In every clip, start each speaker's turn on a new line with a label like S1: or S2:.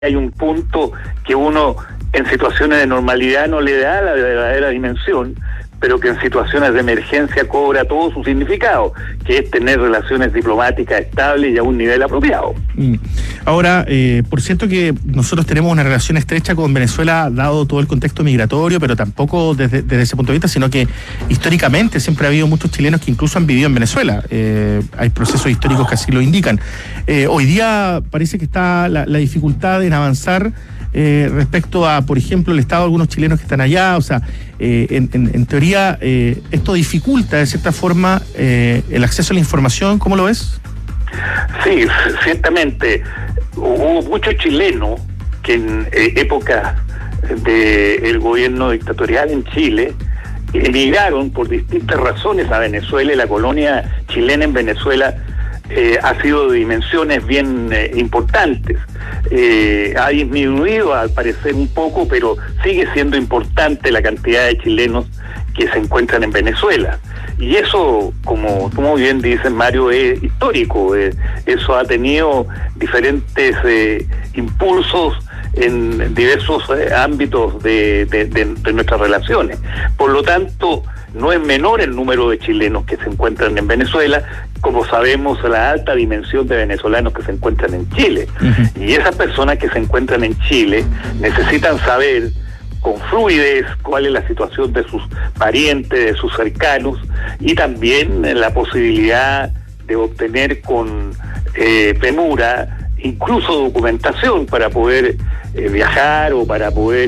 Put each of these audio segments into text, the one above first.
S1: hay un punto que uno en situaciones de normalidad no le da la verdadera dimensión, pero que en situaciones de emergencia cobra todo su significado, que es tener relaciones diplomáticas estables y a un nivel apropiado.
S2: Ahora, por cierto que nosotros tenemos una relación estrecha con Venezuela, dado todo el contexto migratorio, pero tampoco desde ese punto de vista, sino que históricamente siempre ha habido muchos chilenos que incluso han vivido en Venezuela. Hay procesos históricos que así lo indican. Hoy día parece que está la dificultad en avanzar respecto a, por ejemplo, el estado de algunos chilenos que están allá. O sea, en teoría esto dificulta de cierta forma el acceso a la información. ¿Cómo lo ves?
S1: Sí, ciertamente. Hubo muchos chilenos que en épocas del gobierno dictatorial en Chile emigraron por distintas razones a Venezuela, y la colonia chilena en Venezuela ha sido de dimensiones bien importantes. Ha disminuido al parecer un poco, pero sigue siendo importante la cantidad de chilenos que se encuentran en Venezuela. Y eso, como tú muy bien dices, Mario, es histórico. Eso ha tenido diferentes impulsos en diversos ámbitos de nuestras relaciones. Por lo tanto, no es menor el número de chilenos que se encuentran en Venezuela, como sabemos la alta dimensión de venezolanos que se encuentran en Chile. Uh-huh. Y esas personas que se encuentran en Chile necesitan saber con fluidez cuál es la situación de sus parientes, de sus cercanos, y también la posibilidad de obtener con premura incluso documentación para poder viajar o para poder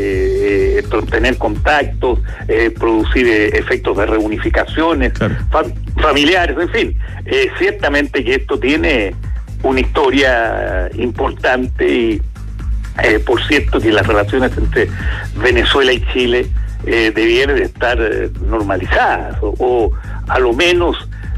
S1: tener contactos, producir efectos de reunificaciones, claro, familiares, en fin. Ciertamente que esto tiene una historia importante y por cierto que las relaciones entre Venezuela y Chile debieran estar normalizadas o a lo menos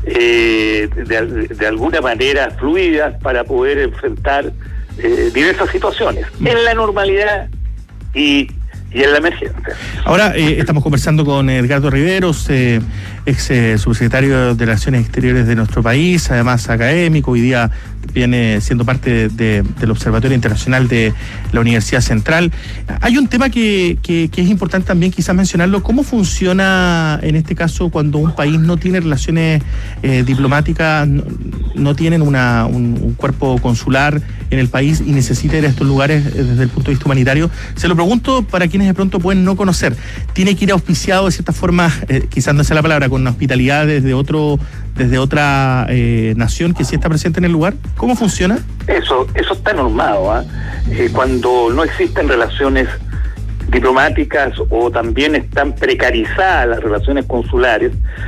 S1: de alguna manera fluidas para poder enfrentar diversas situaciones en la normalidad y en la emergencia.
S2: Ahora estamos conversando con Edgardo Riveros, ex subsecretario de Relaciones Exteriores de nuestro país, además académico, hoy día viene siendo parte del Observatorio Internacional de la Universidad Central. Hay un tema que es importante también quizás mencionarlo: ¿cómo funciona en este caso cuando un país no tiene relaciones diplomáticas, no tienen un cuerpo consular en el país y necesita ir a estos lugares desde el punto de vista humanitario? Se lo pregunto para quienes de pronto pueden no conocer. ¿Tiene que ir auspiciado de cierta forma, quizás no sea la palabra, con una hospitalidad desde otra nación que sí está presente en el lugar? ¿Cómo funciona?
S1: Eso está normado, cuando no existen relaciones diplomáticas o también están precarizadas las relaciones consulares,